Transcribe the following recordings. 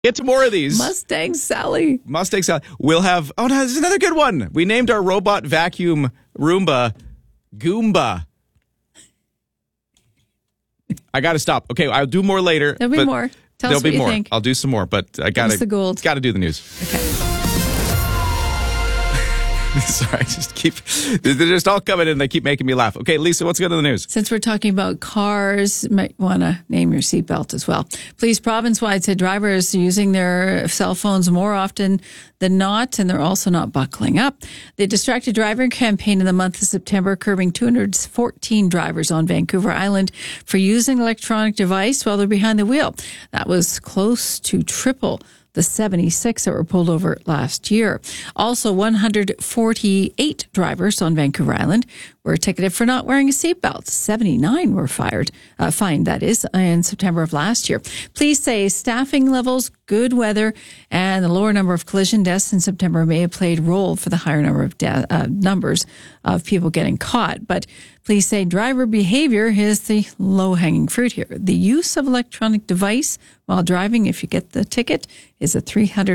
Get to more of these. Mustang Sally. We'll have, no, this is another good one. We named our robot vacuum Roomba Goomba. I got to stop. Okay, I'll do more later. There'll be more. Tell us what you think. I'll do some more, but I got to do the news. Okay. Sorry, they're just all coming in. They keep making me laugh. Okay, Lisa, what's good in the news? Since we're talking about cars, you might want to name your seatbelt as well. Police province-wide said drivers are using their cell phones more often than not, and they're also not buckling up. The Distracted Driver campaign in the month of September curbing 214 drivers on Vancouver Island for using an electronic device while they're behind the wheel. That was close to triple the 76 that were pulled over last year. Also, 148 drivers on Vancouver Island were ticketed for not wearing a seatbelt. 79 were fined, that is, in September of last year. Police say staffing levels, good weather, and the lower number of collision deaths in September may have played a role for the higher number of numbers of people getting caught. But police say driver behavior is the low-hanging fruit here. The use of electronic device while driving, if you get the ticket, is a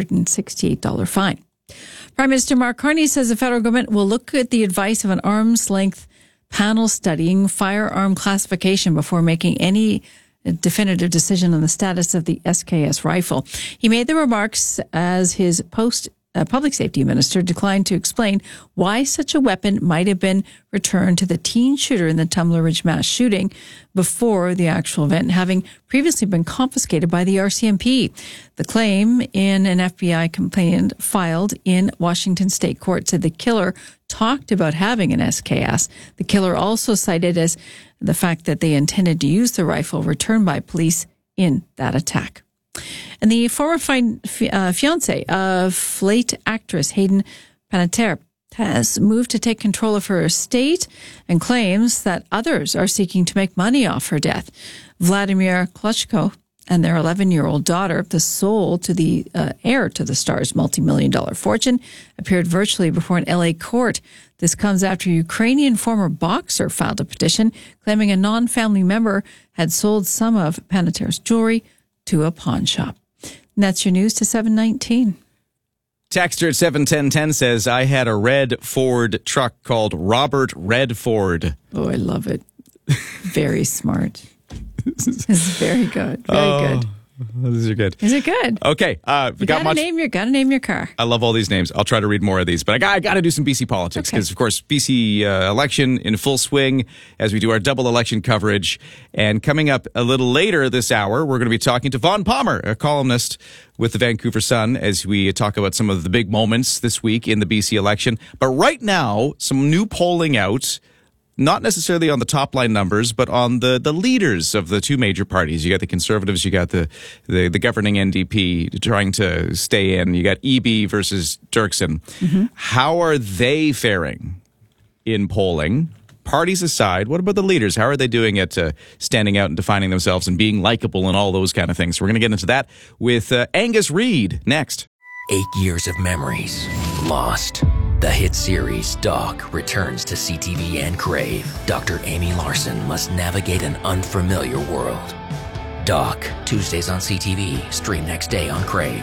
$368 fine. Prime Minister Mark Carney says the federal government will look at the advice of an arm's-length panel studying firearm classification before making any definitive decision on the status of the SKS rifle. He made the remarks as his public safety minister declined to explain why such a weapon might have been returned to the teen shooter in the Tumbler Ridge mass shooting before the actual event, having previously been confiscated by the RCMP. The claim in an FBI complaint filed in Washington State Court said the killer talked about having an SKS. The killer also cited as the fact that they intended to use the rifle returned by police in that attack. And the former fiancé of late actress Hayden Panettiere has moved to take control of her estate and claims that others are seeking to make money off her death. Vladimir Klitschko and their 11-year-old daughter, the sole to the heir to the star's multi-million-dollar fortune, appeared virtually before an LA court. This comes after a Ukrainian former boxer filed a petition claiming a non-family member had sold some of Panettiere's jewelry to a pawn shop. And that's your news to 719. Texter at 71010 says, I had a red Ford truck called Robert Redford. Oh, I love it. Very smart. It's very good. Very good. These are good. Is it good? Okay. You gotta name your car. I love all these names. I'll try to read more of these, but I got to do some BC politics because, of course, BC election in full swing as we do our double election coverage. And coming up a little later this hour, we're going to be talking to Vaughn Palmer, a columnist with the Vancouver Sun, as we talk about some of the big moments this week in the BC election. But right now, some new polling out. Not necessarily on the top line numbers, but on the leaders of the two major parties. You got the Conservatives, you got the governing NDP trying to stay in. You got Eby versus Dirksen. Mm-hmm. How are they faring in polling? Parties aside, what about the leaders? How are they doing at standing out and defining themselves and being likable and all those kind of things? So we're going to get into that with Angus Reid next. 8 years of memories lost. The hit series Doc returns to CTV and Crave. Dr. Amy Larson must navigate an unfamiliar world. Doc, Tuesdays on CTV, stream next day on Crave.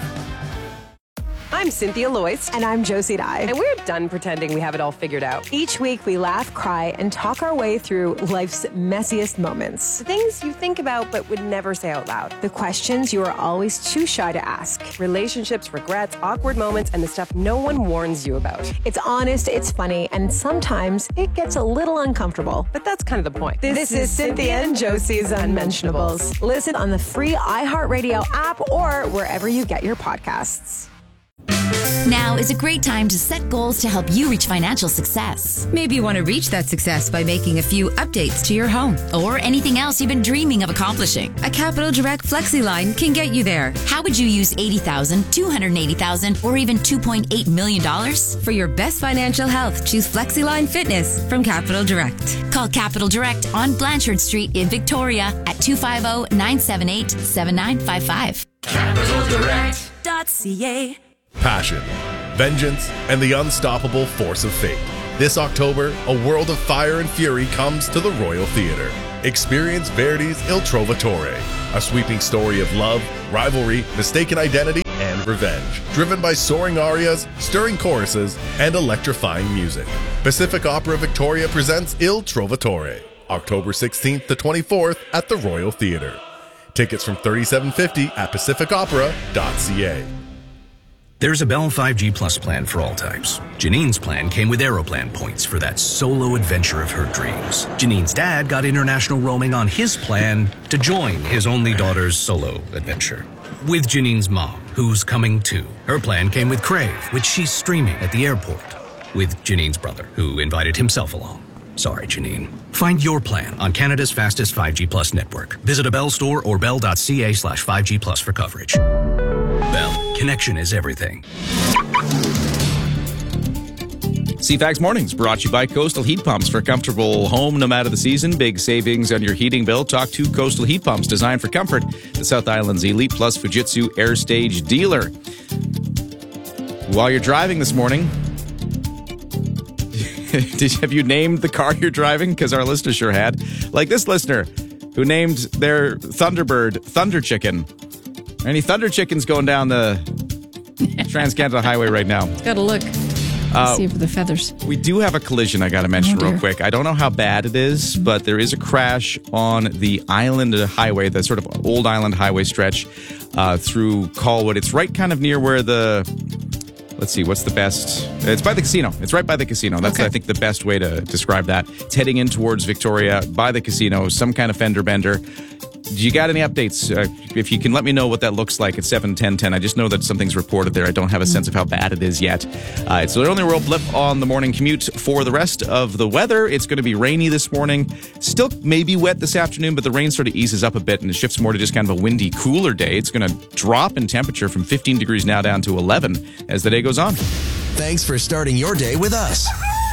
I'm Cynthia Loyce. And I'm Josie Dye. And we're done pretending we have it all figured out. Each week we laugh, cry, and talk our way through life's messiest moments. The things you think about but would never say out loud. The questions you are always too shy to ask. Relationships, regrets, awkward moments, and the stuff no one warns you about. It's honest, it's funny, and sometimes it gets a little uncomfortable. But that's kind of the point. This is Cynthia and Josie's Unmentionables. Listen on the free iHeartRadio app or wherever you get your podcasts. Now is a great time to set goals to help you reach financial success. Maybe you want to reach that success by making a few updates to your home. Or anything else you've been dreaming of accomplishing. A Capital Direct FlexiLine can get you there. How would you use $80,000, $280,000, or even $2.8 million? For your best financial health, choose FlexiLine Fitness from Capital Direct. Call Capital Direct on Blanchard Street in Victoria at 250-978-7955. CapitalDirect.ca. Passion, vengeance, and the unstoppable force of fate. This October, a world of fire and fury comes to the Royal Theatre. Experience Verdi's Il Trovatore, a sweeping story of love, rivalry, mistaken identity, and revenge, driven by soaring arias, stirring choruses, and electrifying music. Pacific Opera Victoria presents Il Trovatore, October 16th to 24th at the Royal Theatre. Tickets from $37.50 at pacificopera.ca. There's a Bell 5G Plus plan for all types. Janine's plan came with Aeroplan points for that solo adventure of her dreams. Janine's dad got international roaming on his plan to join his only daughter's solo adventure. With Janine's mom, who's coming too. Her plan came with Crave, which she's streaming at the airport. With Janine's brother, who invited himself along. Sorry, Janine. Find your plan on Canada's fastest 5G Plus network. Visit a Bell store or bell.ca/5G Plus for coverage. Bell, connection is everything. CFAX Mornings brought to you by Coastal Heat Pumps. For a comfortable home no matter the season. Big savings on your heating bill. Talk to Coastal Heat Pumps, designed for comfort. The South Island's Elite Plus Fujitsu Air Stage dealer. While you're driving this morning, have you named the car you're driving? Because our listener sure had. Like this listener who named their Thunderbird Thunder Chicken. Any Thunder Chickens going down the Trans-Canada Highway right now? Got to look. See for the feathers. We do have a collision I got to mention real quick. I don't know how bad it is, but there is a crash on the Island Highway, the sort of old Island Highway stretch through Colwood. It's right kind of near where let's see, what's the best? It's by the casino. It's right by the casino. That's, I think, the best way to describe that. It's heading in towards Victoria by the casino, some kind of fender bender. Do you got any updates? If you can let me know what that looks like at 7:10:10. I just know that something's reported there. I don't have a sense of how bad it is yet. It's the only real blip on the morning commute. For the rest of the weather, it's going to be rainy this morning. Still maybe wet this afternoon, but the rain sort of eases up a bit and it shifts more to just kind of a windy, cooler day. It's going to drop in temperature from 15 degrees now down to 11 as the day goes on. Thanks for starting your day with us.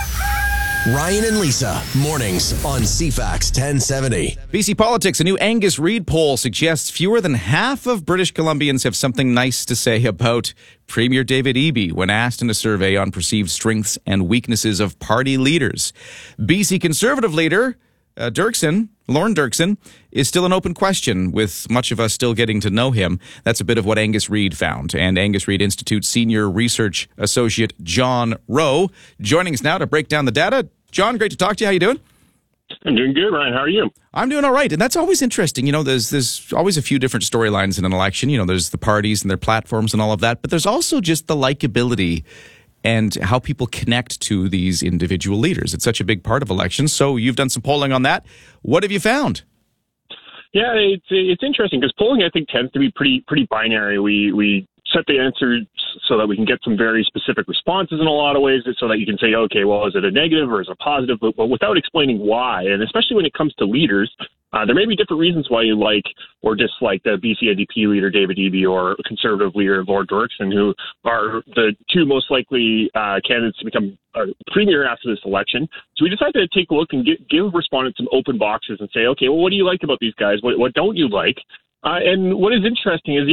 Ryan and Lisa, mornings on CFAX 1070. BC Politics, a new Angus Reid poll suggests fewer than half of British Columbians have something nice to say about Premier David Eby when asked in a survey on perceived strengths and weaknesses of party leaders. BC Conservative leader Lorne Dirksen, is still an open question, with much of us still getting to know him. That's a bit of what Angus Reid found. And Angus Reid Institute Senior Research Associate John Rowe joining us now to break down the data. John, great to talk to you. How you doing? I'm doing good, Ryan. How are you? I'm doing all right. And that's always interesting. You know, there's always a few different storylines in an election. You know, there's the parties and their platforms and all of that. But there's also just the likability and how people connect to these individual leaders. It's such a big part of elections. So you've done some polling on that. What have you found? Yeah, it's interesting because polling, I think, tends to be pretty binary. We set the answers so that we can get some very specific responses in a lot of ways, so that you can say, okay, well, is it a negative or is it a positive? But without explaining why, and especially when it comes to leaders, there may be different reasons why you like or dislike the BC NDP leader, David Eby, or Conservative leader, Lord Dirksen, who are the two most likely candidates to become premier after this election. So we decided to take a look and give respondents some open boxes and say, okay, well, what do you like about these guys? What don't you like? And what is interesting is,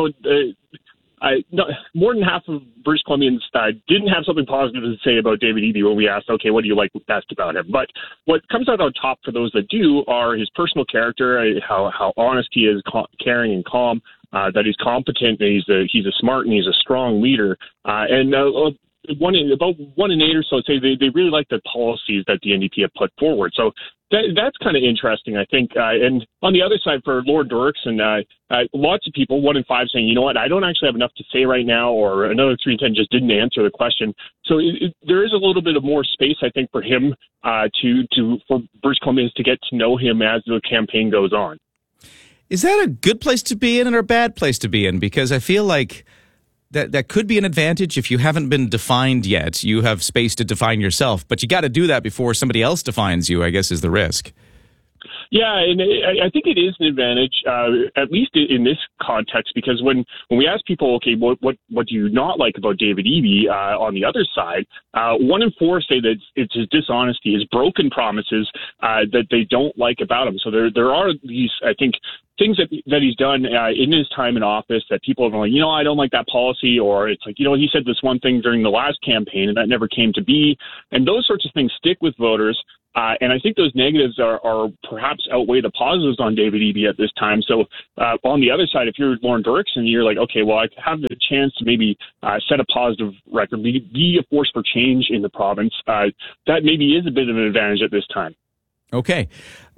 more than half of British Columbians didn't have something positive to say about David Eby when we asked, okay, what do you like best about him? But what comes out on top for those that do are his personal character, how honest he is, caring and calm, that he's competent, and he's a smart and he's a strong leader. About 1 in 8 or so say they really like the policies that the NDP have put forward. So that's kind of interesting, I think. And on the other side, for Lord Dirksen, lots of people, 1 in 5, saying, you know what, I don't actually have enough to say right now, or another 3 in 10 just didn't answer the question. So there is a little bit of more space, I think, for him for British Columbians to get to know him as the campaign goes on. Is that a good place to be in or a bad place to be in? Because I feel like that could be an advantage. If you haven't been defined yet, you have space to define yourself, but you got to do that before somebody else defines you, I guess, is the risk. Yeah, and I think it is an advantage, at least in this context, because when we ask people, okay, what do you not like about David Eby on the other side, 1 in 4 say that it's his dishonesty, his broken promises that they don't like about him. So there are these, I think, things that he's done in his time in office that people are like, I don't like that policy, or it's like, he said this one thing during the last campaign and that never came to be. And those sorts of things stick with voters. And I think those negatives are perhaps outweigh the positives on David Eby at this time. So on the other side, if you're Lauren Dirksen, you're like, okay, well, I have the chance to maybe set a positive record, be a force for change in the province. That maybe is a bit of an advantage at this time. Okay.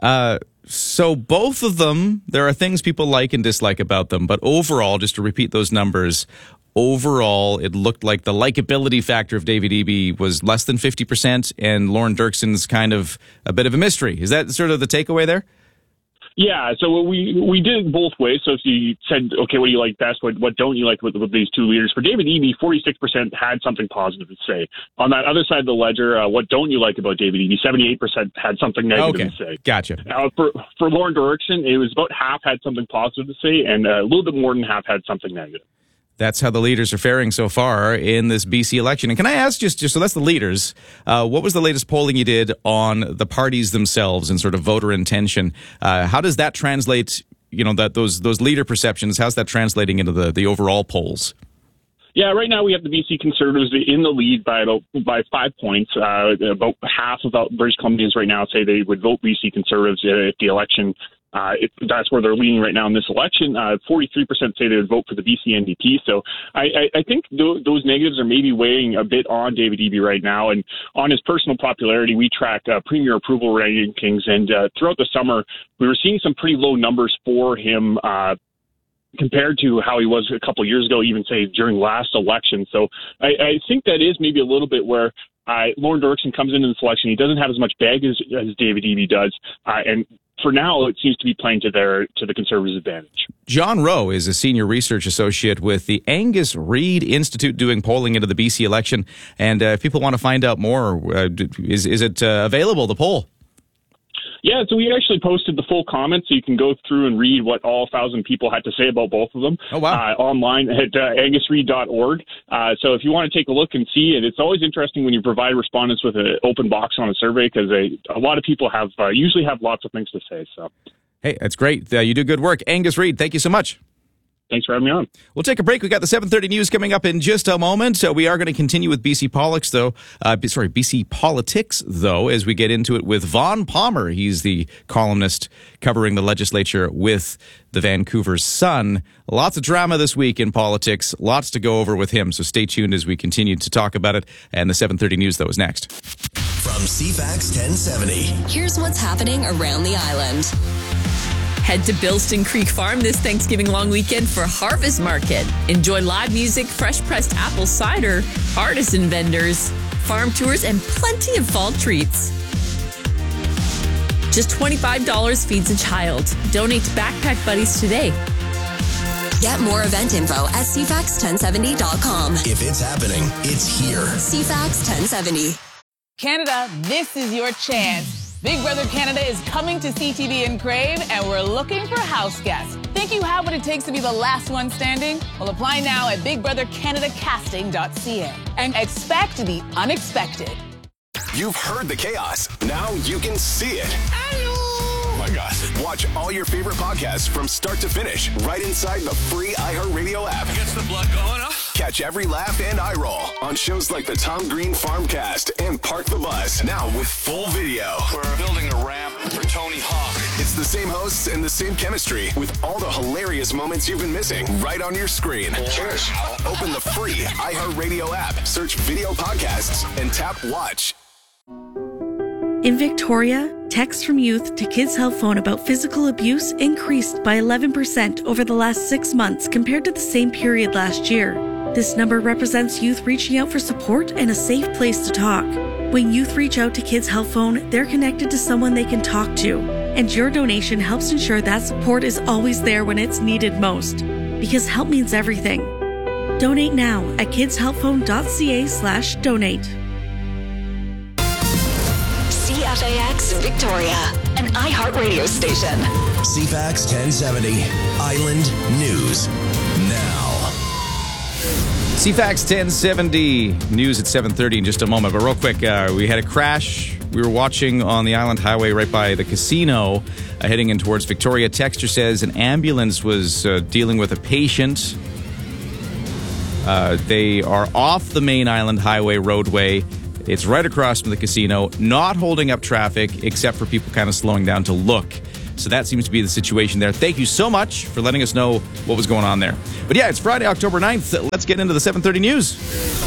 So both of them, there are things people like and dislike about them. But overall, just to repeat those numbers, overall, it looked like the likability factor of David Eby was less than 50%, and Lauren Dirksen's kind of a bit of a mystery. Is that sort of the takeaway there? Yeah, so we did it both ways. So if you said, okay, what do you like best? What don't you like with these two leaders? For David Eby, 46% had something positive to say. On that other side of the ledger, what don't you like about David Eby? 78% had something negative to say. Gotcha. For Lauren Dirksen, it was about half had something positive to say, and a little bit more than half had something negative. That's how the leaders are faring so far in this BC election. And can I ask, just so that's the leaders, what was the latest polling you did on the parties themselves and sort of voter intention? How does that translate, that those leader perceptions, how's that translating into the overall polls? Yeah, right now we have the BC Conservatives in the lead by 5 points. About half of British Columbians right now say they would vote BC Conservatives if the election. That's where they're leaning right now in this election. 43% say they would vote for the BC NDP. So I think those negatives are maybe weighing a bit on David Eby right now. And on his personal popularity, we track premier approval rankings. And throughout the summer, we were seeing some pretty low numbers for him compared to how he was a couple of years ago, even say during last election. So I think that is maybe a little bit where Lauren Dirksen comes into this election. He doesn't have as much bag as David Eby does. And for now, it seems to be playing to the Conservatives' advantage. John Rowe is a senior research associate with the Angus Reid Institute doing polling into the BC election. And if people want to find out more, is it available, the poll? Yeah, so we actually posted the full comments, so you can go through and read what all 1,000 people had to say about both of them. Oh, wow. Online at angusreid.org. So if you want to take a look and see it, it's always interesting when you provide respondents with an open box on a survey, because a lot of people usually have lots of things to say. So, hey, that's great. You do good work. Angus Reid, thank you so much. Thanks for having me on. We'll take a break. We got the 7:30 news coming up in just a moment. So we are going to continue with BC politics, though, as we get into it with Vaughn Palmer. He's the columnist covering the legislature with the Vancouver Sun. Lots of drama this week in politics. Lots to go over with him. So stay tuned as we continue to talk about it. And the 7:30 news, though, is next. From CFAX 1070. Here's what's happening around the island. Head to Bilston Creek Farm this Thanksgiving long weekend for Harvest Market. Enjoy live music, fresh-pressed apple cider, artisan vendors, farm tours, and plenty of fall treats. Just $25 feeds a child. Donate to Backpack Buddies today. Get more event info at cfax1070.com. If it's happening, it's here. CFAX 1070. Canada, this is your chance. Big Brother Canada is coming to CTV and Crave, and we're looking for house guests. Think you have what it takes to be the last one standing? Well, apply now at bigbrothercanadacasting.ca and expect the unexpected. You've heard the chaos. Now you can see it. Oh my gosh. Watch all your favorite podcasts from start to finish right inside the free iHeartRadio app. Gets the blood going, huh? Catch every laugh and eye roll on shows like the Tom Green Farmcast and Park the Bus. Now with full video. We're building a ramp for Tony Hawk. It's the same hosts and the same chemistry with all the hilarious moments you've been missing right on your screen. Cheers. Open the free iHeartRadio app, search video podcasts, and tap watch. In Victoria, texts from youth to Kids Help Phone about physical abuse increased by 11% over the last 6 months compared to the same period last year. This number represents youth reaching out for support and a safe place to talk. When youth reach out to Kids Help Phone, they're connected to someone they can talk to. And your donation helps ensure that support is always there when it's needed most. Because help means everything. Donate now at kidshelpphone.ca/donate. CFAX Victoria, an iHeart radio station. CFAX 1070, Island News Now. CFAX 1070 news at 7:30 in just a moment. But real quick, we had a crash. We were watching on the Island Highway right by the casino, heading in towards Victoria. Texter says an ambulance was dealing with a patient. They are off the main Island Highway roadway. It's right across from the casino, not holding up traffic except for people kind of slowing down to look. So that seems to be the situation there. Thank you so much for letting us know what was going on there. But yeah, it's Friday, October 9th. Let's get into the 7:30 news.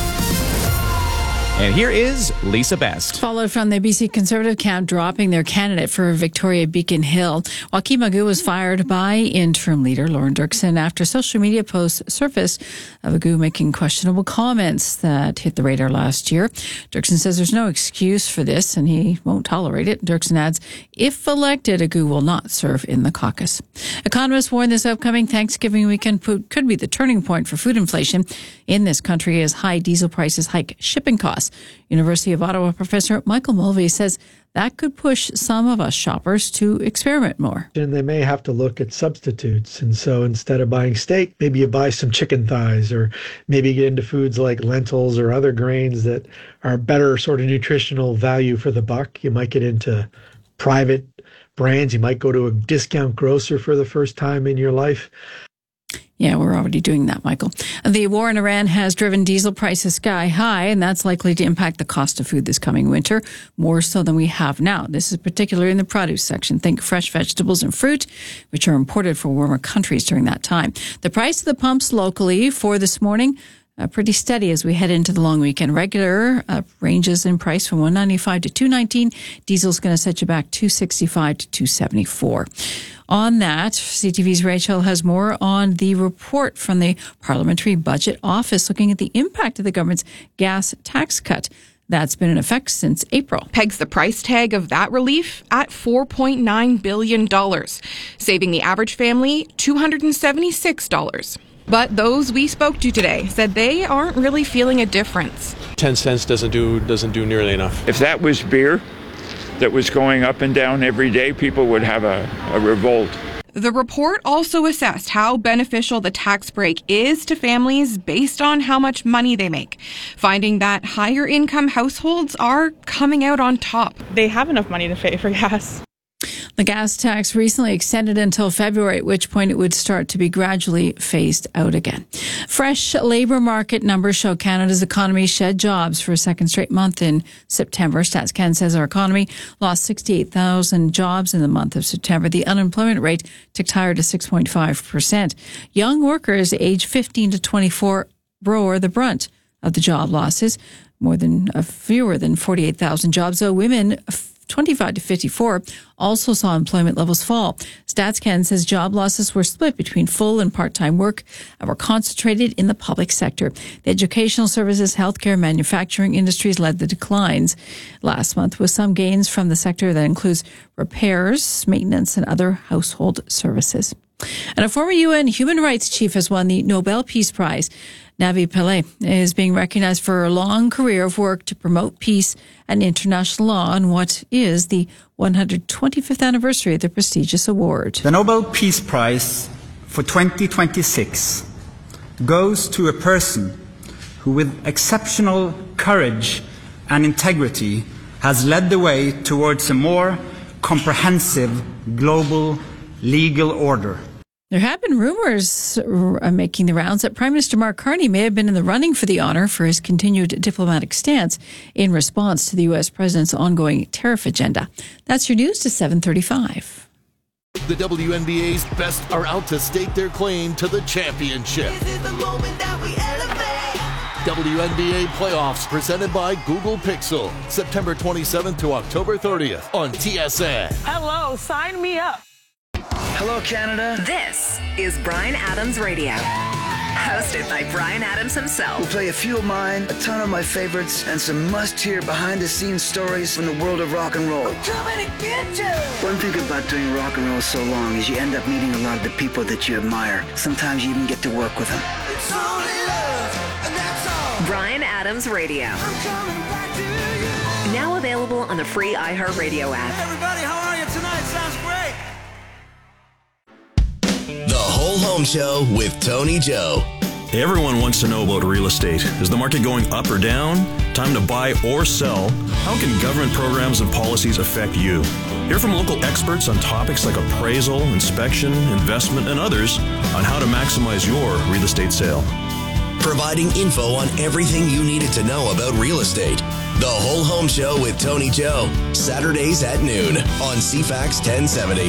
And here is Lisa Best. Followed from the BC Conservative camp dropping their candidate for Victoria Beacon Hill. Joaquin Magoo was fired by interim leader Lauren Dirksen after social media posts surfaced of Magoo making questionable comments that hit the radar last year. Dirksen says there's no excuse for this and he won't tolerate it. Dirksen adds, if elected, Magoo will not serve in the caucus. Economists warn this upcoming Thanksgiving weekend could be the turning point for food inflation in this country as high diesel prices hike shipping costs. University of Ottawa professor Michael Mulvey says that could push some of us shoppers to experiment more. And they may have to look at substitutes. And so instead of buying steak, maybe you buy some chicken thighs, or maybe get into foods like lentils or other grains that are better sort of nutritional value for the buck. You might get into private brands. You might go to a discount grocer for the first time in your life. Yeah, we're already doing that, Michael. The war in Iran has driven diesel prices sky high, and that's likely to impact the cost of food this coming winter, more so than we have now. This is particularly in the produce section. Think fresh vegetables and fruit, which are imported from warmer countries during that time. The price of the pumps locally for this morning, pretty steady as we head into the long weekend. Regular ranges in price from $1.95 to $2.19. Diesel's going to set you back $2.65 to $2.74. On that, CTV's Rachel has more on the report from the Parliamentary Budget Office looking at the impact of the government's gas tax cut. That's been in effect since April. Pegs the price tag of that relief at $4.9 billion, saving the average family $276. But those we spoke to today said they aren't really feeling a difference. 10 cents doesn't do nearly enough. If that was beer that was going up and down every day, people would have a revolt. The report also assessed how beneficial the tax break is to families based on how much money they make, finding that higher income households are coming out on top. They have enough money to pay for gas. The gas tax recently extended until February, at which point it would start to be gradually phased out again. Fresh labour market numbers show Canada's economy shed jobs for a second straight month in September. StatsCan says our economy lost 68,000 jobs in the month of September. The unemployment rate ticked higher to 6.5%. Young workers aged 15 to 24 bore the brunt of the job losses, fewer than 48,000 jobs, though women 25 to 54 also saw employment levels fall. StatsCan says job losses were split between full and part-time work and were concentrated in the public sector. The educational services, healthcare, manufacturing industries led the declines last month, with some gains from the sector that includes repairs, maintenance, and other household services. And a former UN human rights chief has won the Nobel Peace Prize. Navi Pillay is being recognized for a long career of work to promote peace and international law on what is the 125th anniversary of the prestigious award. The Nobel Peace Prize for 2026 goes to a person who, with exceptional courage and integrity, has led the way towards a more comprehensive global legal order. There have been rumors making the rounds that Prime Minister Mark Carney may have been in the running for the honor for his continued diplomatic stance in response to the U.S. president's ongoing tariff agenda. That's your news to 7:35. The WNBA's best are out to stake their claim to the championship. This is the moment that we elevate. WNBA playoffs presented by Google Pixel, September 27th to October 30th on TSN. Hello, sign me up. Hello, Canada. This is Bryan Adams Radio, hosted by Bryan Adams himself. We'll play a few of mine, a ton of my favorites, and some must-hear behind-the-scenes stories from the world of rock and roll. I'm coming to get you. One thing about doing rock and roll so long is you end up meeting a lot of the people that you admire. Sometimes you even get to work with them. It's only love, and that's all. Bryan Adams Radio. I'm coming back to you. Now available on the free iHeartRadio app. Hey everybody, how are you tonight? Sounds great. The Whole Home Show with Tony Joe. Everyone wants to know about real estate. Is the market going up or down? Time to buy or sell? How can government programs and policies affect you? Hear from local experts on topics like appraisal, inspection, investment, and others on how to maximize your real estate sale. providing info on everything you needed to know about real estate. The Whole Home Show with Tony Joe, Saturdays at noon on CFAX 1070.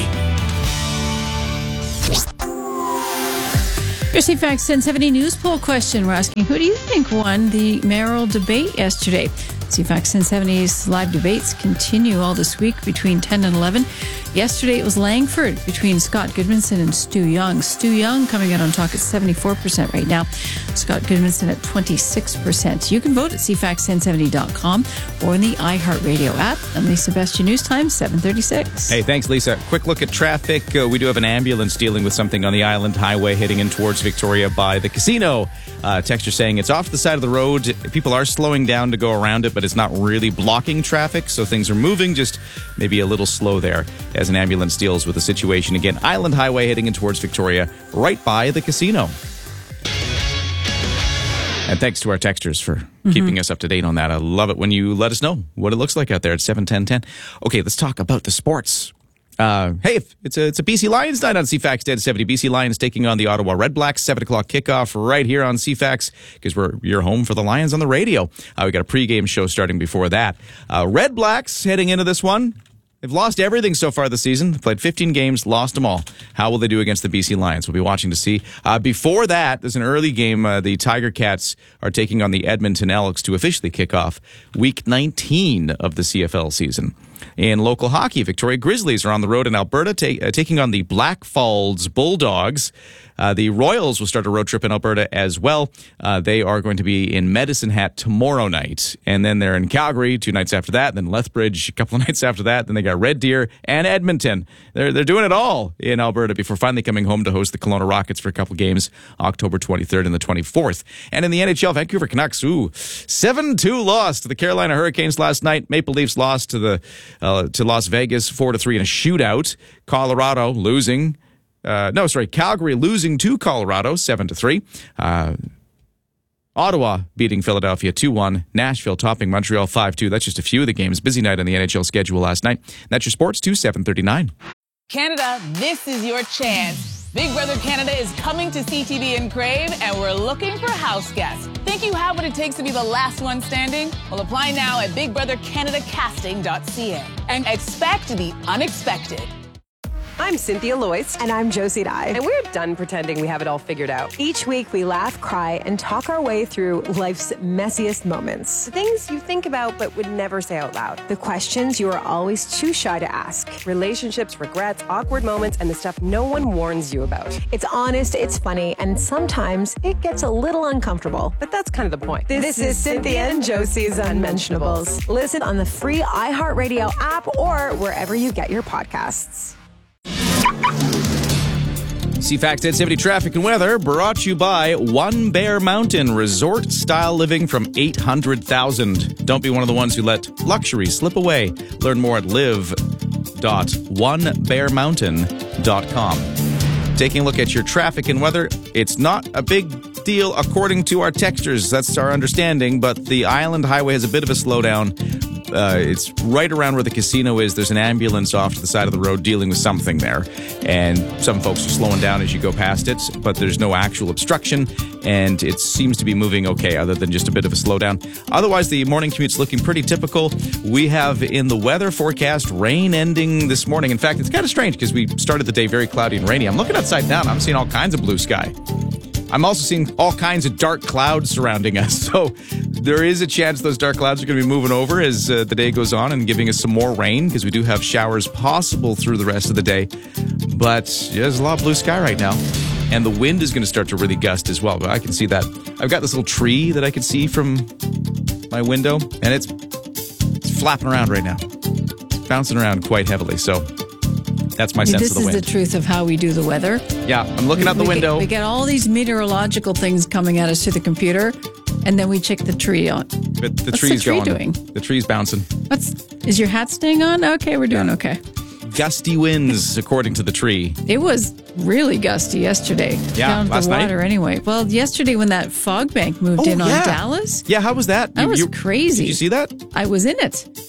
Your CFAX 1070 news poll question. We're asking, who do you think won the mayoral debate yesterday? CFAX 1070's live debates continue all this week between 10 and 11. Yesterday it was Langford between Scott Goodmanson and Stu Young. Stu Young coming out on top at 74% right now. Scott Goodmanson at 26%. You can vote at cfax1070.com or in the iHeartRadio app. I'm Lisa Best, your news time, 7:36. Hey, thanks, Lisa. Quick look at traffic. We do have an ambulance dealing with something on the Island Highway heading in towards Victoria by the casino. Texter saying it's off the side of the road. People are slowing down to go around it, but it's not really blocking traffic, so things are moving, just maybe a little slow there as an ambulance deals with the situation. Again, Island Highway heading in towards Victoria, right by the casino. And thanks to our texters for keeping us up to date on that. I love it when you let us know what it looks like out there at 7:10:10. Okay, let's talk about the sports. Hey, it's a BC Lions night on CFAX 1070. BC Lions taking on the Ottawa Red Blacks. 7 o'clock kickoff right here on CFAX because you're home for the Lions on the radio. We got a pregame show starting before that. Red Blacks heading into this one. They've lost everything so far this season. They've played 15 games, lost them all. How will they do against the BC Lions? We'll be watching to see. Before that, there's an early game. The Tiger Cats are taking on the Edmonton Elks to officially kick off Week 19 of the CFL season. In local hockey, Victoria Grizzlies are on the road in Alberta taking on the Blackfalds Bulldogs. The Royals will start a road trip in Alberta as well. They are going to be in Medicine Hat tomorrow night. And then they're in Calgary 2 nights after that. Then Lethbridge a couple of nights after that. Then they got Red Deer and Edmonton. They're doing it all in Alberta before finally coming home to host the Kelowna Rockets for a couple games, October 23rd and the 24th. And in the NHL, Vancouver Canucks, 7-2 loss to the Carolina Hurricanes last night. Maple Leafs lost to Las Vegas 4-3 in a shootout. Colorado losing. Calgary losing to Colorado 7-3. Ottawa beating Philadelphia 2-1. Nashville topping Montreal 5-2. That's just a few of the games. Busy night on the NHL schedule last night. That's your sports to 7:39. Canada, this is your chance. Big Brother Canada is coming to CTV in Crave, and we're looking for house guests. Think you have what it takes to be the last one standing? Well, apply now at bigbrothercanadacasting.ca and expect the unexpected. I'm Cynthia Loyce. And I'm Josie Dye. And we're done pretending we have it all figured out. Each week, we laugh, cry, and talk our way through life's messiest moments. The things you think about but would never say out loud. The questions you are always too shy to ask. Relationships, regrets, awkward moments, and the stuff no one warns you about. It's honest, it's funny, and sometimes it gets a little uncomfortable. But that's kind of the point. This is Cynthia and Josie's Unmentionables. Listen on the free iHeartRadio app or wherever you get your podcasts. CFAX 1070 traffic and weather brought to you by One Bear Mountain Resort Style Living from $800,000. Don't be one of the ones who let luxury slip away. Learn more at live.onebearmountain.com. Taking a look at your traffic and weather, it's not a big deal according to our texters. That's our understanding, but the Island Highway has a bit of a slowdown. It's right around where the casino is. There's an ambulance off to the side of the road dealing with something there. And some folks are slowing down as you go past it, but there's no actual obstruction. And it seems to be moving okay, other than just a bit of a slowdown. Otherwise, the morning commute's looking pretty typical. We have in the weather forecast rain ending this morning. In fact, it's kind of strange because we started the day very cloudy and rainy. I'm looking outside now and I'm seeing all kinds of blue sky. I'm also seeing all kinds of dark clouds surrounding us. So there is a chance those dark clouds are going to be moving over as the day goes on and giving us some more rain because we do have showers possible through the rest of the day. But there's a lot of blue sky right now. And the wind is going to start to really gust as well. But I can see that. I've got this little tree that I can see from my window. And it's flapping around right now. It's bouncing around quite heavily. So that's my sense of the wind. This is the truth of how we do the weather. Yeah, I'm looking out the window. We get all these meteorological things coming at us through the computer, and then we check the tree on. But the What's tree's the tree going. doing? The tree's bouncing. Is your hat staying on? Okay, we're doing okay. Gusty winds, according to the tree. It was really gusty yesterday. Yeah, down last the water night. Anyway. Well, yesterday when that fog bank moved in on Dallas. Yeah, how was that? That was crazy. Did you see that? I was in it.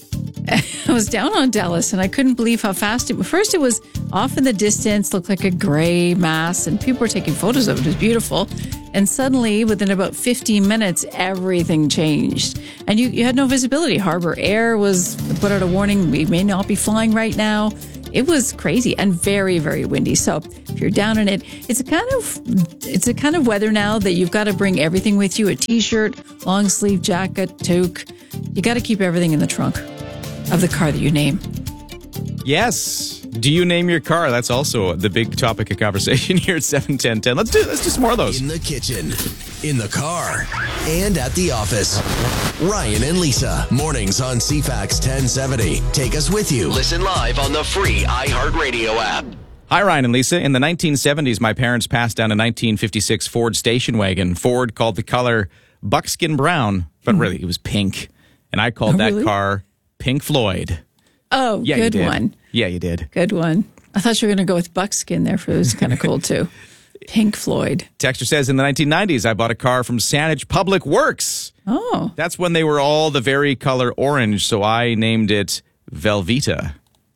I was down on Dallas and I couldn't believe how fast first it was off in the distance, looked like a gray mass, and people were taking photos of it. It was beautiful. And suddenly, within about 15 minutes, everything changed. And you had no visibility. Harbor Air was put out a warning, we may not be flying right now. It was crazy and very, very windy. So if you're down in it, it's a kind of weather now that you've got to bring everything with you, a t-shirt, long sleeve jacket, toque. You got to keep everything in the trunk of the car that you name. Yes. Do you name your car? That's also the big topic of conversation here at 71010. Let's do some more of those. In the kitchen, in the car, and at the office. Ryan and Lisa, mornings on CFAX 1070. Take us with you. Listen live on the free iHeartRadio app. Hi, Ryan and Lisa. In the 1970s, my parents passed down a 1956 Ford station wagon. Ford called the color buckskin brown, but really it was pink. And I called that car Pink Floyd. Oh, yeah, good you did. one. Yeah, you did. Good one. I thought you were going to go with buckskin there. It was kind of cool, too. Pink Floyd. Texter says, in the 1990s, I bought a car from Saanich Public Works. Oh. That's when they were all the very color orange, so I named it Velveeta.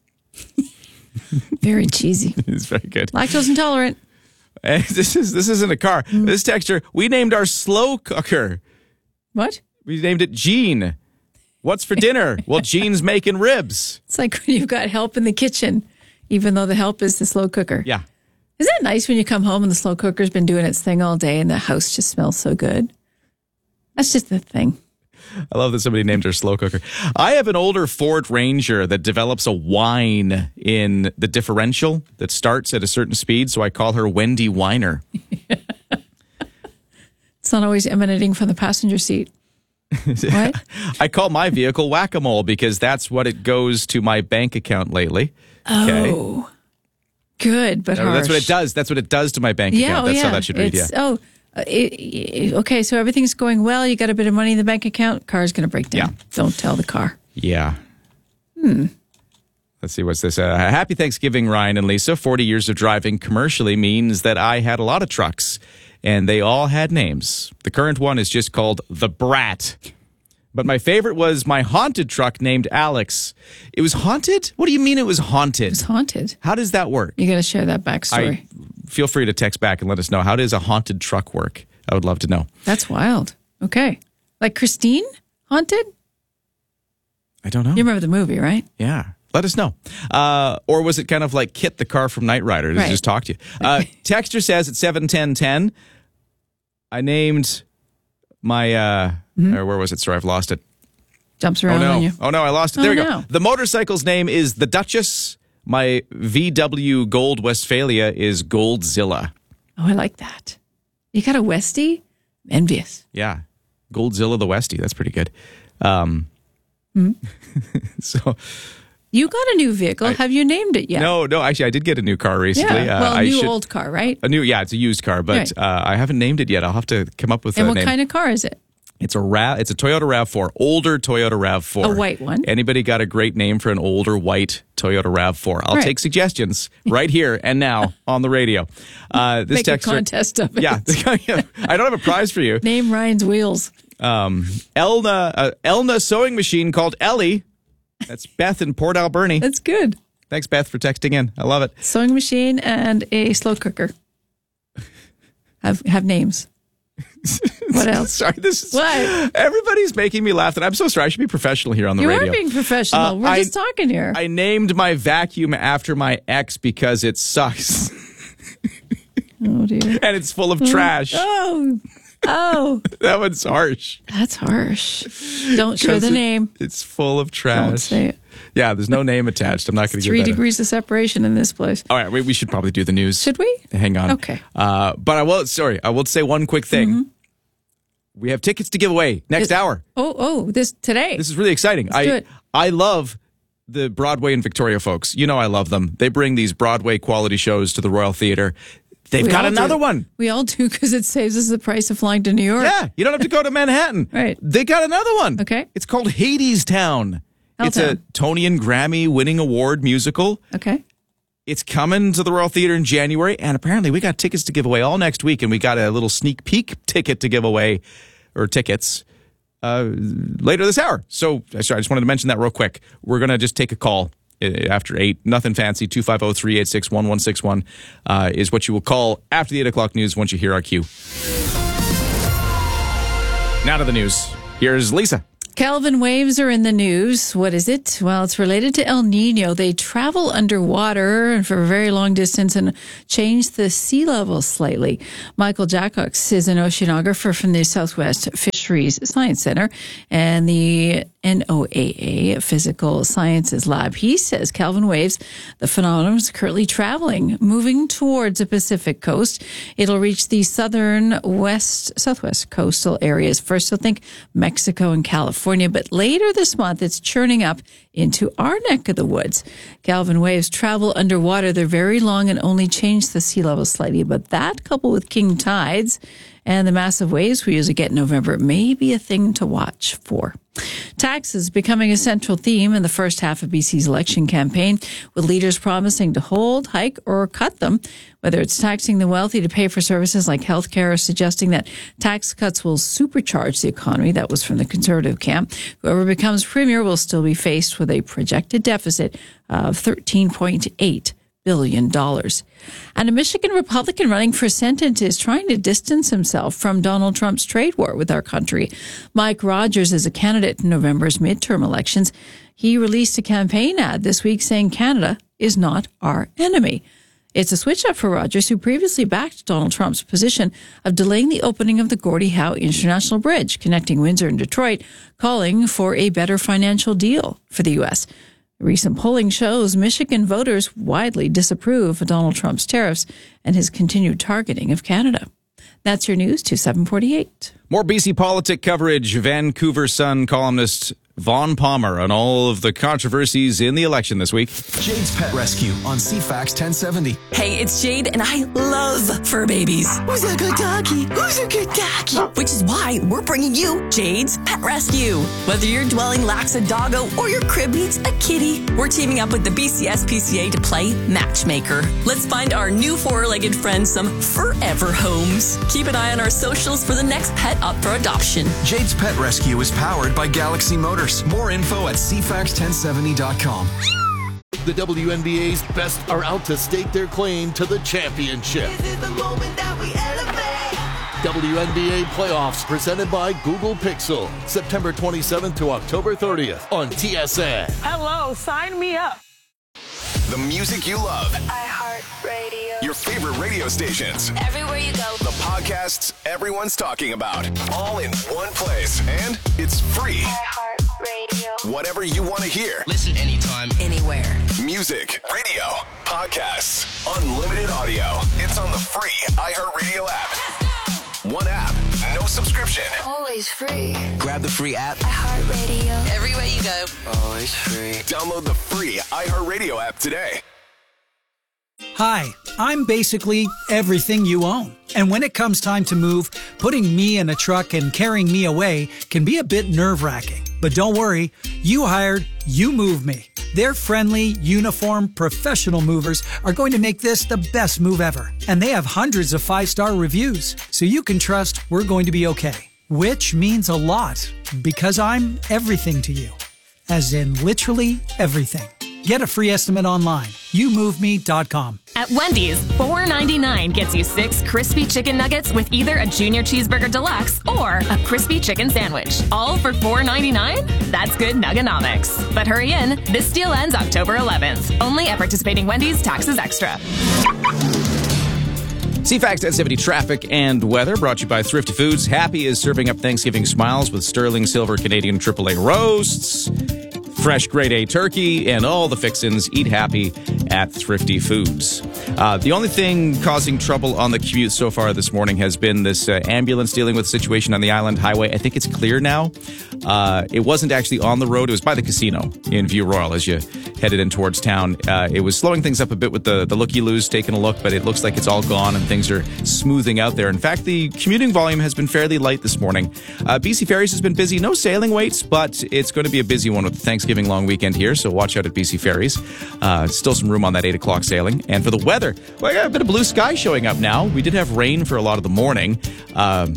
Very cheesy. It's very good. Lactose intolerant. And this isn't a car. This texture, we named our slow cooker. What? We named it Gene. What's for dinner? Well, Gene's making ribs. It's like when you've got help in the kitchen, even though the help is the slow cooker. Yeah. Isn't it nice when you come home and the slow cooker's been doing its thing all day and the house just smells so good? That's just the thing. I love that somebody named her slow cooker. I have an older Ford Ranger that develops a whine in the differential that starts at a certain speed, so I call her Wendy Whiner. It's not always emanating from the passenger seat. What? I call my vehicle Whack-A-Mole because that's what it goes to my bank account lately. Okay. Oh, good, but harsh. That's what it does. That's what it does to my bank account. That's how that should read, Okay, so everything's going well. You got a bit of money in the bank account. Car's going to break down. Yeah. Don't tell the car. Yeah. Let's see, what's this? Happy Thanksgiving, Ryan and Lisa. 40 years of driving commercially means that I had a lot of trucks, and they all had names. The current one is just called the Brat. But my favorite was my haunted truck named Alex. It was haunted? What do you mean it was haunted? It was haunted. How does that work? You got to share that backstory. Feel free to text back and let us know. How does a haunted truck work? I would love to know. That's wild. Okay. Like Christine Haunted? I don't know. You remember the movie, right? Yeah. Let us know. Or was it kind of like Kit, the car from Knight Rider? Does it just talk to you? Texter says at 7:10:10, I named my, or where was it? Sorry, I've lost it. Jumps around on you. Oh, no, I lost it. There we go. The motorcycle's name is the Duchess. My VW Gold Westphalia is Goldzilla. Oh, I like that. You got a Westie? Envious. Yeah. Goldzilla the Westie. That's pretty good. So... You got a new vehicle. Have you named it yet? No. Actually, I did get a new car recently. Yeah, well, old car, right? It's a used car, but I haven't named it yet. I'll have to come up with a name. And what kind of car is it? It's a Toyota RAV4, older Toyota RAV4. A white one. Anybody got a great name for an older white Toyota RAV4? I'll take suggestions right here and now on the radio. Make a contest of it. Yeah, I don't have a prize for you. Name Ryan's wheels. Elna sewing machine called Ellie. That's Beth in Port Alberni. That's good. Thanks, Beth, for texting in. I love it. Sewing machine and a slow cooker have names. What else? Sorry, what? Everybody's making me laugh. And I'm so sorry. I should be professional here on the radio. You are being professional. We're just talking here. I named my vacuum after my ex because it sucks. Oh dear. And it's full of trash. Oh. That one's harsh. That's harsh. Don't share the name. It's full of trash. Don't say it. Yeah, there's no name attached. I'm not going to give that 3 degrees of separation in this place. All right, we should probably do the news. Should we? Hang on. Okay. But I will say one quick thing. Mm-hmm. We have tickets to give away next hour. Today. This is really exciting. Let's do it. I love the Broadway and Victoria folks. You know I love them. They bring these Broadway quality shows to the Royal Theatre. They've got another one. We all do because it saves us the price of flying to New York. Yeah, you don't have to go to Manhattan. Right. They got another one. Okay. It's called Hadestown. It's a Tony and Grammy winning award musical. Okay. It's coming to the Royal Theatre in January, and apparently we got tickets to give away all next week, and we got a little sneak peek ticket to give away, or tickets. later this hour. So, sorry, I just wanted to mention that real quick. We're going to just take a call after 8. Nothing fancy. 250-386-1161 is what you will call after the 8 o'clock news once you hear our cue. Now to the news. Here's Lisa. Kelvin waves are in the news. What is it? Well, it's related to El Nino. They travel underwater for a very long distance and change the sea level slightly. Michael Jackox is an oceanographer from the Southwest Fisheries Science Center and the NOAA Physical Sciences Lab. He says Kelvin waves, the phenomenon is currently traveling, moving towards the Pacific coast. It'll reach the southwest coastal areas. First, you'll think Mexico and California, but later this month, it's churning up into our neck of the woods. Kelvin waves travel underwater. They're very long and only change the sea level slightly, but that coupled with king tides and the massive waves we usually get in November may be a thing to watch for. Taxes becoming a central theme in the first half of BC's election campaign, with leaders promising to hold, hike, or cut them. Whether it's taxing the wealthy to pay for services like healthcare or suggesting that tax cuts will supercharge the economy, that was from the Conservative camp. Whoever becomes premier will still be faced with a projected deficit of $13.8 billion. And a Michigan Republican running for Senate is trying to distance himself from Donald Trump's trade war with our country. Mike Rogers is a candidate in November's midterm elections. He released a campaign ad this week saying Canada is not our enemy. It's a switch up for Rogers, who previously backed Donald Trump's position of delaying the opening of the Gordie Howe International Bridge connecting Windsor and Detroit, calling for a better financial deal for the U.S. Recent polling shows Michigan voters widely disapprove of Donald Trump's tariffs and his continued targeting of Canada. That's your news to 748. More BC politic coverage. Vancouver Sun columnist Vaughn Palmer on all of the controversies in the election this week. Jade's Pet Rescue on CFAX 1070. Hey, it's Jade, and I love fur babies. Who's a good doggy? Who's a good doggy? Which is why we're bringing you Jade's Pet Rescue. Whether your dwelling lacks a doggo or your crib needs a kitty, we're teaming up with the BCSPCA to play matchmaker. Let's find our new four-legged friends some forever homes. Keep an eye on our socials for the next pet up for adoption. Jade's Pet Rescue is powered by Galaxy Motors. More info at cfax1070.com. The WNBA's best are out to stake their claim to the championship. WNBA playoffs presented by Google Pixel. September 27th to October 30th on TSN. Hello, sign me up. The music you love. iHeartRadio. Your favorite radio stations. Everywhere you go. The podcasts everyone's talking about. All in one place. And it's free. iHeartRadio. Whatever you want to hear. Listen anytime, anywhere. Music, radio, podcasts, unlimited audio. It's on the free iHeartRadio app. One app, no subscription. Always free. Grab the free app. iHeartRadio. Everywhere you go. Always free. Download the free iHeartRadio app today. Hi, I'm basically everything you own. And when it comes time to move, putting me in a truck and carrying me away can be a bit nerve-wracking. But don't worry, you hired You Move Me. Their friendly, uniform, professional movers are going to make this the best move ever. And they have hundreds of 5-star reviews, so you can trust we're going to be okay. Which means a lot, because I'm everything to you. As in literally everything. Get a free estimate online. YouMoveMe.com. At Wendy's, $4.99 gets you 6 crispy chicken nuggets with either a Junior Cheeseburger Deluxe or a crispy chicken sandwich. All for $4.99? That's good nuggonomics. But hurry in. This deal ends October 11th. Only at participating Wendy's, taxes extra. CFAX 1070 traffic and weather brought to you by Thrifty Foods. Happy is serving up Thanksgiving smiles with sterling silver Canadian AAA roasts, fresh grade A turkey, and all the fixins. Eat happy at Thrifty Foods. The only thing causing trouble on the commute so far this morning has been this ambulance dealing with the situation on the Island Highway. I think it's clear now. It wasn't actually on the road. It was by the casino in View Royal as you headed in towards town. It was slowing things up a bit with the looky-loos taking a look, but it looks like it's all gone and things are smoothing out there. In fact, the commuting volume has been fairly light this morning. BC Ferries has been busy. No sailing waits, but it's going to be a busy one with the Thanksgiving long weekend here, so watch out at BC Ferries. Still some room on that 8 o'clock sailing. And for the weather, well, I got a bit of blue sky showing up now. We did have rain for a lot of the morning.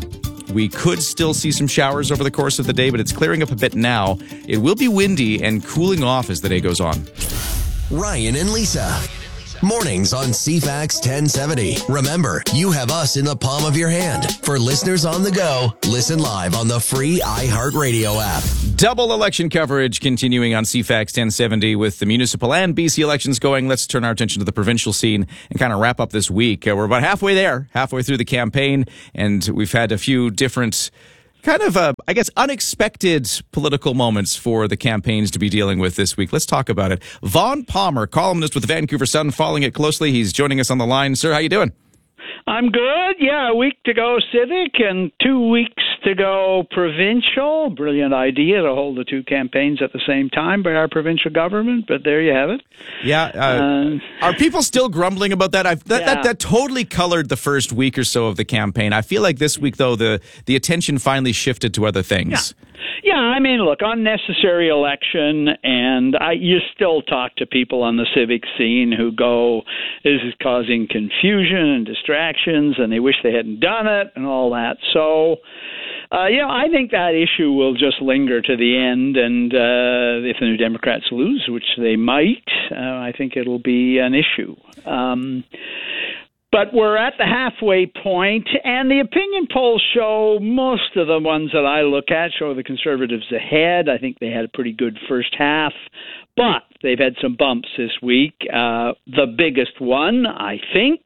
We could still see some showers over the course of the day, but it's clearing up a bit now. It will be windy and cooling off as the day goes on. Ryan and Lisa. Mornings on CFAX 1070. Remember, you have us in the palm of your hand. For listeners on the go, listen live on the free iHeartRadio app. Double election coverage continuing on CFAX 1070 with the municipal and BC elections going. Let's turn our attention to the provincial scene and kind of wrap up this week. We're about halfway through the campaign, and we've had a few different kind of, unexpected political moments for the campaigns to be dealing with this week. Let's talk about it. Vaughn Palmer, columnist with the Vancouver Sun, following it closely. He's joining us on the line. Sir, how you doing? I'm good. Yeah, a week to go civic and 2 weeks to go provincial. Brilliant idea to hold the two campaigns at the same time by our provincial government, but there you have it. Yeah. Are people still grumbling about that? That totally colored the first week or so of the campaign. I feel like this week, though, the attention finally shifted to other things. Yeah, I mean, look, unnecessary election, and you still talk to people on the civic scene who go, this is causing confusion and distractions, and they wish they hadn't done it and all that. So, I think that issue will just linger to the end, and if the New Democrats lose, which they might, I think it'll be an issue. But we're at the halfway point, and the opinion polls show, most of the ones that I look at show the Conservatives ahead. I think they had a pretty good first half, but they've had some bumps this week. The biggest one, I think,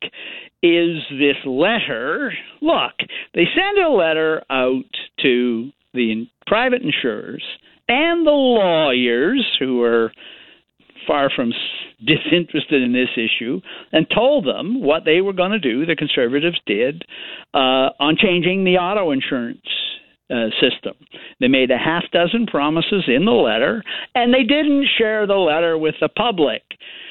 is this letter. Look, they send a letter out to the private insurers and the lawyers who are far from disinterested in this issue, and told them what they were going to do, the Conservatives did, on changing the auto insurance system. They made a half dozen promises in the letter, and they didn't share the letter with the public.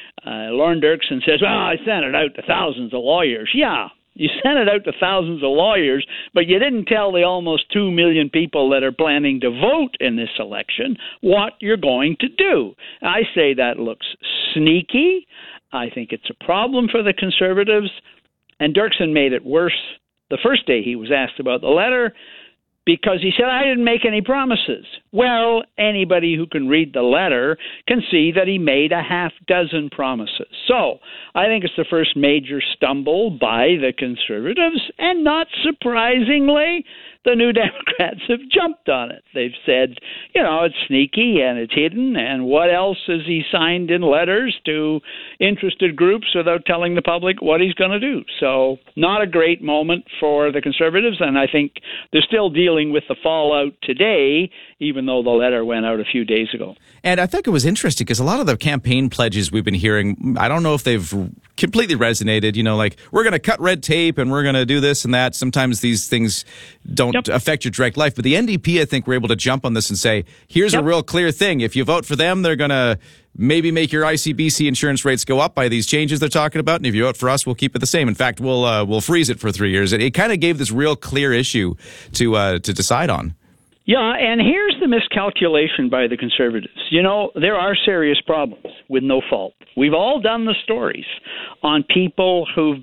Lauren Dirksen says, well, I sent it out to thousands of lawyers. Yeah, you sent it out to thousands of lawyers, but you didn't tell the almost 2 million people that are planning to vote in this election what you're going to do. I say that looks sneaky. I think it's a problem for the Conservatives. And Dirksen made it worse the first day he was asked about the letter, because he said, I didn't make any promises. Well, anybody who can read the letter can see that he made a half dozen promises. So I think it's the first major stumble by the Conservatives, and not surprisingly, the New Democrats have jumped on it. They've said, it's sneaky and it's hidden, and what else has he signed in letters to interested groups without telling the public what he's going to do? So not a great moment for the Conservatives, and I think they're still dealing with the fallout today, even though the letter went out a few days ago. And I think it was interesting because a lot of the campaign pledges we've been hearing, I don't know if they've completely resonated, like we're going to cut red tape and we're going to do this and that. Sometimes these things don't affect your direct life. But the NDP, I think, were able to jump on this and say, here's a real clear thing. If you vote for them, they're going to maybe make your ICBC insurance rates go up by these changes they're talking about. And if you vote for us, we'll keep it the same. In fact, we'll freeze it for 3 years. It kind of gave this real clear issue to decide on. Yeah, and here's the miscalculation by the Conservatives. There are serious problems with no fault. We've all done the stories on people who've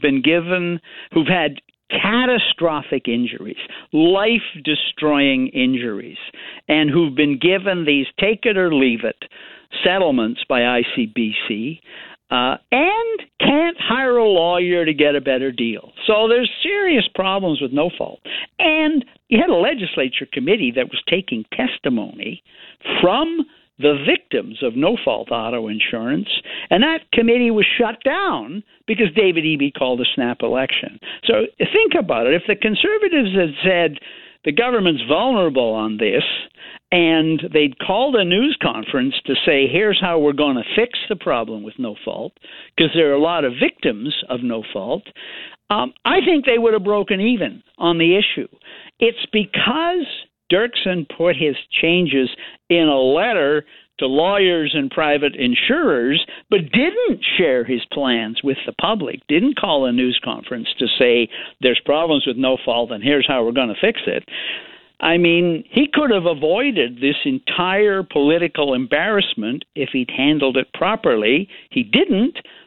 had catastrophic injuries, life-destroying injuries, and who've been given these take-it-or-leave-it settlements by ICBC, and can't hire a lawyer to get a better deal. So there's serious problems with no fault. And you had a legislature committee that was taking testimony from the victims of no-fault auto insurance, and that committee was shut down because David Eby called a snap election. So think about it. If the Conservatives had said the government's vulnerable on this, and they'd called a news conference to say, here's how we're going to fix the problem with no fault, because there are a lot of victims of no fault, I think they would have broken even on the issue. It's because Dirksen put his changes in a letter to lawyers and private insurers, but didn't share his plans with the public, didn't call a news conference to say there's problems with no fault and here's how we're going to fix it. I mean, he could have avoided this entire political embarrassment if he'd handled it properly. He didn't,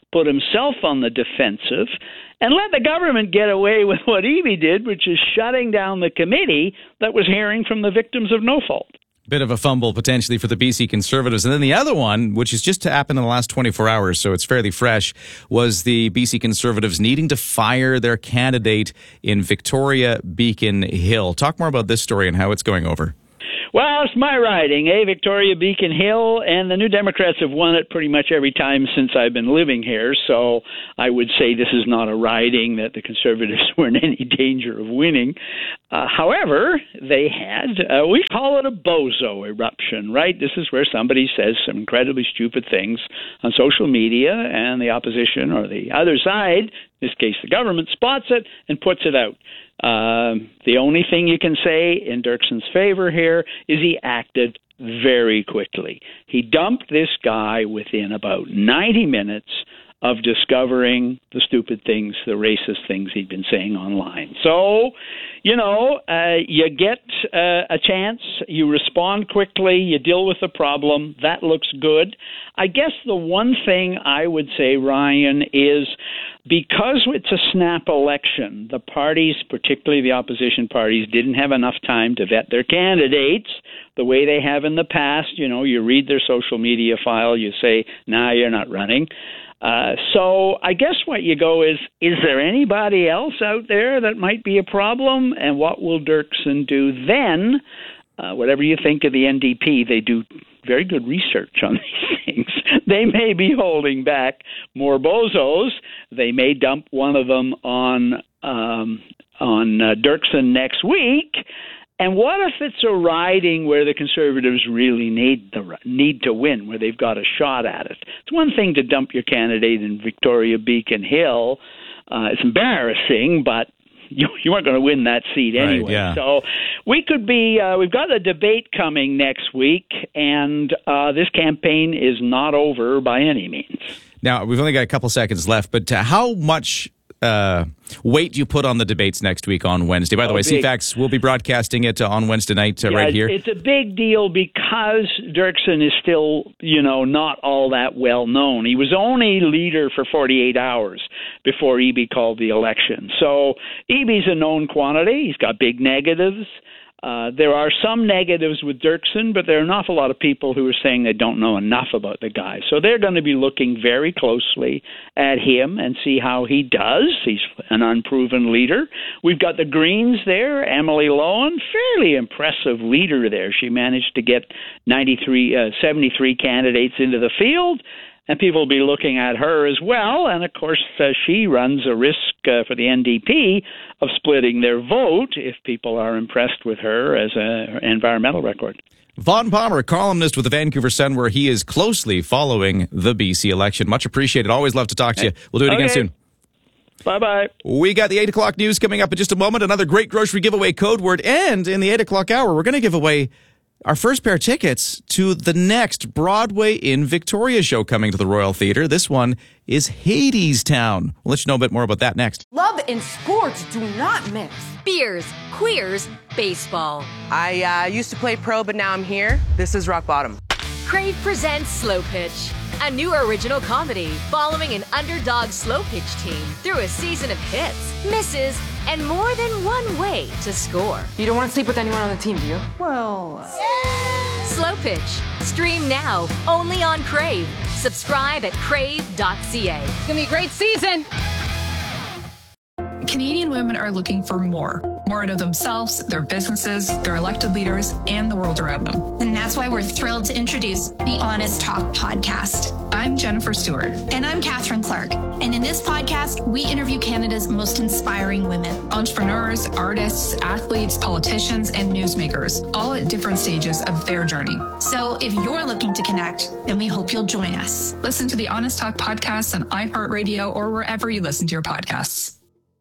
put himself on the defensive, and let the government get away with what Eby did, which is shutting down the committee that was hearing from the victims of no fault. Bit of a fumble potentially for the BC Conservatives. And then the other one, which has just happened in the last 24 hours, so it's fairly fresh, was the BC Conservatives needing to fire their candidate in Victoria Beacon Hill. Talk more about this story and how it's going over. Well, it's my riding, Victoria Beacon Hill, and the New Democrats have won it pretty much every time since I've been living here, so I would say this is not a riding that the Conservatives were in any danger of winning. However, they had, we call it a bozo eruption, right? This is where somebody says some incredibly stupid things on social media, and the opposition or the other side, in this case the government, spots it and puts it out. The only thing you can say in Dirksen's favor here is he acted very quickly. He dumped this guy within about 90 minutes of discovering the stupid things, the racist things he'd been saying online. So, you get a chance, you respond quickly, you deal with the problem. That looks good. I guess the one thing I would say, Ryan, is because it's a snap election, the parties, particularly the opposition parties, didn't have enough time to vet their candidates the way they have in the past. You read their social media file, you say, nah, you're not running. So I guess what you go is there anybody else out there that might be a problem? And what will Dirksen do then? Whatever you think of the NDP, they do very good research on these things. They may be holding back more bozos. They may dump one of them on Dirksen next week. And what if it's a riding where the Conservatives really need to win, where they've got a shot at it? It's one thing to dump your candidate in Victoria Beacon Hill. It's embarrassing, but you weren't going to win that seat anyway. Right, yeah. So we could be, we've got a debate coming next week, and this campaign is not over by any means. Now, we've only got a couple seconds left, but how much weight do you put on the debates next week on Wednesday? By the way, big. CFAX will be broadcasting it on Wednesday night right here. It's a big deal because Dirksen is still, not all that well known. He was only leader for 48 hours before Eby called the election. So Eby's a known quantity. He's got big negatives. There are some negatives with Dirksen, but there are an awful lot of people who are saying they don't know enough about the guy. So they're going to be looking very closely at him and see how he does. He's an unproven leader. We've got the Greens there, Emily Lohan, fairly impressive leader there. She managed to get 73 candidates into the field. And people will be looking at her as well. And, of course, she runs a risk for the NDP of splitting their vote if people are impressed with her as an environmental record. Vaughn Palmer, columnist with the Vancouver Sun, where he is closely following the BC election. Much appreciated. Always love to talk to you. We'll do it again soon. Bye-bye. We got the 8 o'clock news coming up in just a moment. Another great grocery giveaway code word. And in the 8 o'clock hour, we're going to give away our first pair of tickets to the next Broadway in Victoria show coming to the Royal Theatre. This one is Hadestown. We'll let you know a bit more about that next. Love and sports do not mix. Beers, queers, baseball. I used to play pro, but now I'm here. This is rock bottom. Crave presents Slow Pitch, a new original comedy following an underdog slow pitch team through a season of hits, misses, and more than one way to score. You don't want to sleep with anyone on the team, do you? Well... Slow Pitch. Stream now, only on Crave. Subscribe at crave.ca. It's going to be a great season. Canadian women are looking for more out of themselves, their businesses, their elected leaders, and the world around them. And that's why we're thrilled to introduce the Honest Talk podcast. I'm Jennifer Stewart. And I'm Catherine Clark. And in this podcast, we interview Canada's most inspiring women. Entrepreneurs, artists, athletes, politicians, and newsmakers, all at different stages of their journey. So if you're looking to connect, then we hope you'll join us. Listen to the Honest Talk podcast on iHeartRadio or wherever you listen to your podcasts.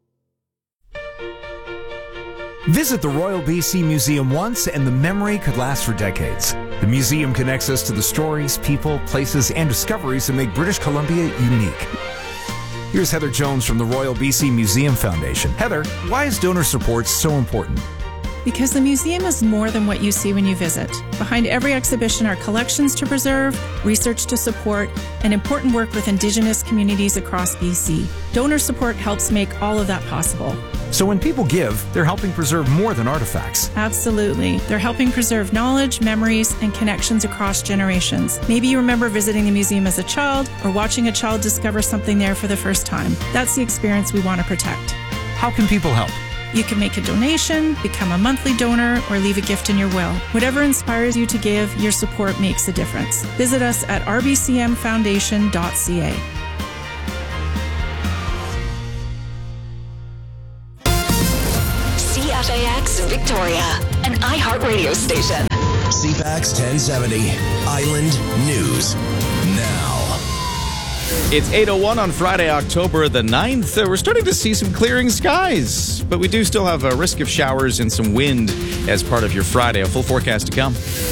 Visit the Royal BC Museum once and the memory could last for decades. The museum connects us to the stories, people, places, and discoveries that make British Columbia unique. Here's Heather Jones from the Royal BC Museum Foundation. Heather, why is donor support so important? Because the museum is more than what you see when you visit. Behind every exhibition are collections to preserve, research to support, and important work with Indigenous communities across BC. Donor support helps make all of that possible. So when people give, they're helping preserve more than artifacts. Absolutely. They're helping preserve knowledge, memories, and connections across generations. Maybe you remember visiting the museum as a child or watching a child discover something there for the first time. That's the experience we want to protect. How can people help? You can make a donation, become a monthly donor, or leave a gift in your will. Whatever inspires you to give, your support makes a difference. Visit us at rbcmfoundation.ca. CFAX Victoria, an iHeart radio station. CFAX 1070, Island News Now. It's 8:01 on Friday, October the 9th. We're starting to see some clearing skies, but we do still have a risk of showers and some wind as part of your Friday. A full forecast to come.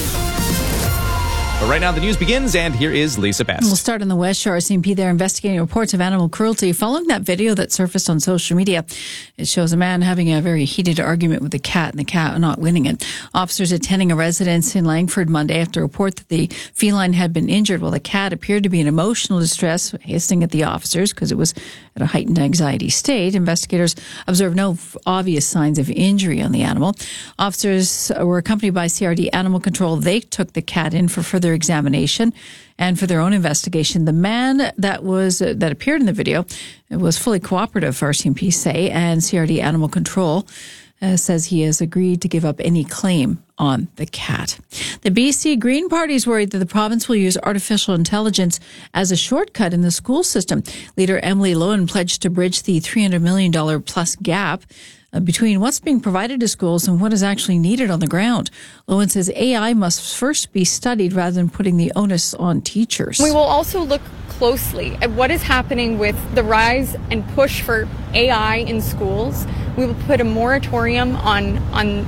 But right now, the news begins, and here is Lisa Best. We'll start on the West Shore. RCMP there investigating reports of animal cruelty following that video that surfaced on social media. It shows a man having a very heated argument with a cat and the cat not winning it. Officers attending a residence in Langford Monday after a report that the feline had been injured while the cat appeared to be in emotional distress, hissing at the officers because it was at a heightened anxiety state. Investigators observed no obvious signs of injury on the animal. Officers were accompanied by CRD Animal Control. They took the cat in for further examination and for their own investigation. The man that appeared in the video was fully cooperative, RCMP say, and CRD Animal Control says he has agreed to give up any claim on the cat. The BC Green Party is worried that the province will use artificial intelligence as a shortcut in the school system. Leader Emily Lowen pledged to bridge the $300 million plus gap between what's being provided to schools and what is actually needed on the ground. Lowen says AI must first be studied rather than putting the onus on teachers. We will also look closely at what is happening with the rise and push for AI in schools. We will put a moratorium on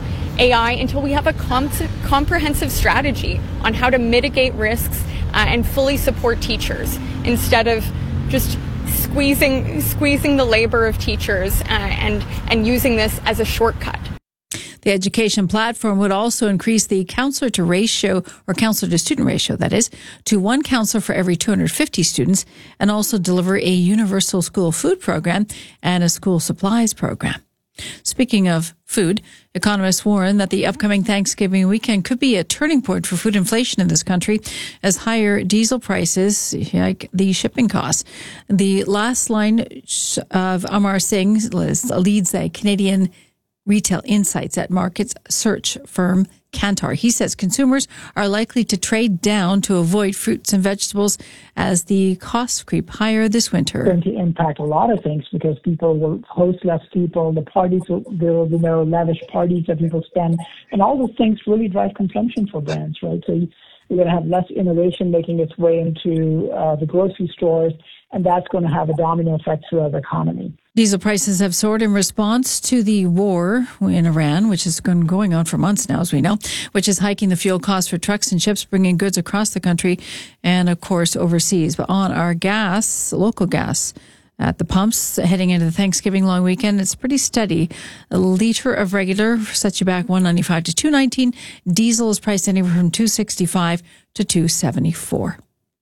AI until we have a comprehensive strategy on how to mitigate risks and fully support teachers instead of just squeezing the labor of teachers and using this as a shortcut. The education platform would also increase the counselor to student ratio, that is, to one counselor for every 250 students, and also deliver a universal school food program and a school supplies program. Speaking of food, economists warn that the upcoming Thanksgiving weekend could be a turning point for food inflation in this country as higher diesel prices hike the shipping costs. The last line of Amar Singh leads the Canadian Retail Insights at markets search firm Kantar. He says consumers are likely to trade down to avoid fruits and vegetables as the costs creep higher this winter. It's going to impact a lot of things because people will host less people. The parties there will be no lavish parties that people spend, and all those things really drive consumption for brands, right? So you're going to have less innovation making its way into the grocery stores, and that's going to have a domino effect throughout the economy. Diesel prices have soared in response to the war in Iran, which has been going on for months now, as we know, which is hiking the fuel costs for trucks and ships, bringing goods across the country and, of course, overseas. But on our gas, local gas, at the pumps heading into the Thanksgiving long weekend, it's pretty steady. A litre of regular sets you back $1.95 to $2.19. Diesel is priced anywhere from $2.65 to $2.74.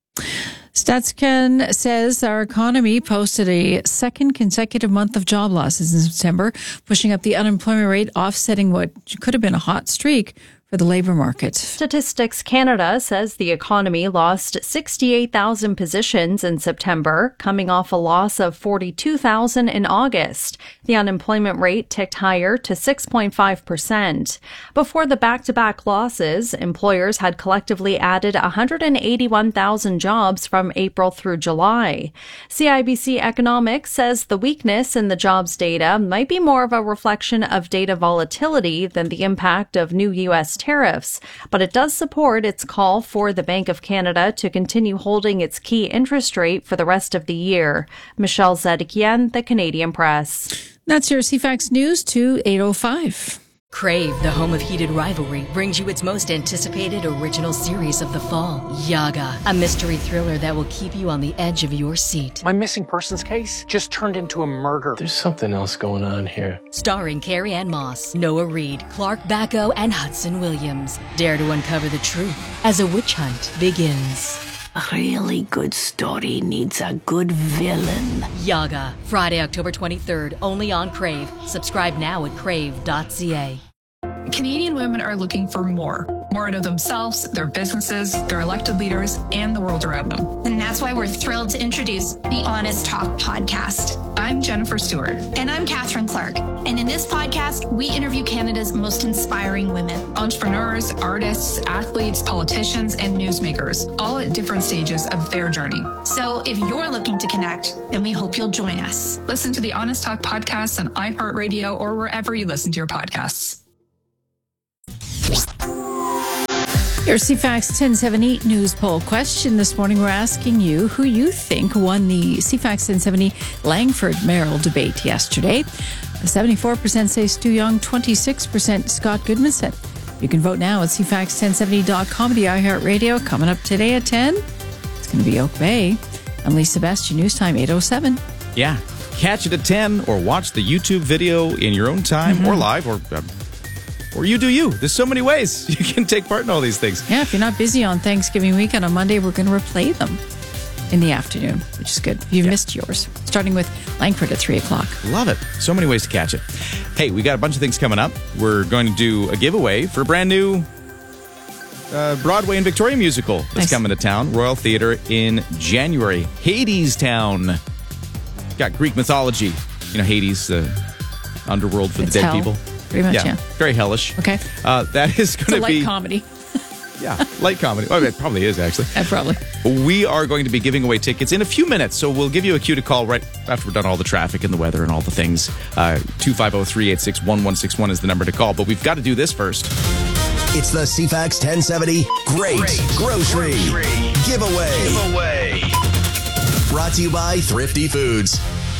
StatsCan says our economy posted a second consecutive month of job losses in September, pushing up the unemployment rate, offsetting what could have been a hot streak for the labor market. Statistics Canada says the economy lost 68,000 positions in September, coming off a loss of 42,000 in August. The unemployment rate ticked higher to 6.5%. Before the back-to-back losses, employers had collectively added 181,000 jobs from April through July. CIBC Economics says the weakness in the jobs data might be more of a reflection of data volatility than the impact of new U.S. tariffs, but it does support its call for the Bank of Canada to continue holding its key interest rate for the rest of the year. Michelle Zedekian, The Canadian Press. That's your CFAX News to 8:05. Crave, the home of heated rivalry, brings you its most anticipated original series of the fall, Yaga, a mystery thriller that will keep you on the edge of your seat. My missing persons case just turned into a murder. There's something else going on here. Starring Carrie Ann Moss, Noah Reid, Clark Bacco, and Hudson Williams. Dare to uncover the truth as a witch hunt begins. A really good story needs a good villain. Yaga, Friday, October 23rd, only on Crave. Subscribe now at crave.ca. Canadian women are looking for more out of themselves, their businesses, their elected leaders, and the world around them. And that's why we're thrilled to introduce the Honest Talk podcast. I'm Jennifer Stewart. And I'm Catherine Clark. And in this podcast, we interview Canada's most inspiring women. Entrepreneurs, artists, athletes, politicians, and newsmakers, all at different stages of their journey. So if you're looking to connect, then we hope you'll join us. Listen to the Honest Talk podcast on iHeartRadio or wherever you listen to your podcasts. Your CFAX 1070 news poll question this morning. We're asking you who you think won the CFAX 1070 Langford mayoral debate yesterday. 74% say Stu Young, 26% Scott Goodmanson. You can vote now at CFAX1070.com. The iHeartRadio coming up today at 10. It's going to be Oak Bay. I'm Lisa Sebastian, News Time 8:07. Yeah. Catch it at 10 or watch the YouTube video in your own time or live or you do you. There's so many ways you can take part in all these things. Yeah, if you're not busy on Thanksgiving weekend on Monday, we're going to replay them in the afternoon, which is good. You've missed yours. Starting with Langford at 3 o'clock. Love it. So many ways to catch it. Hey, we got a bunch of things coming up. We're going to do a giveaway for a brand new Broadway and Victoria musical that's coming to town. Royal Theatre in January. Hades Town. Got Greek mythology. You know, Hades, the underworld for the dead hell. people. Pretty much, yeah. Very hellish. Okay. That is going to be... It's a light comedy. Yeah, light comedy. Well, it probably is, actually. Probably. We are going to be giving away tickets in a few minutes, so we'll give you a cue to call right after we're done all the traffic and the weather and all the things. 250-386-1161 is the number to call, but we've got to do this first. It's the CFAX 1070 Great Grocery Giveaway. Brought to you by Thrifty Foods.